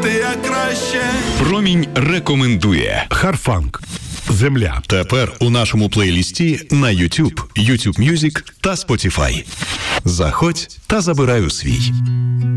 знати як краще. Промінь рекомендує Харфанк. Земля. тепер у нашому плейлісті на YouTube, YouTube Music та Spotify. Заходь та забирай у свій.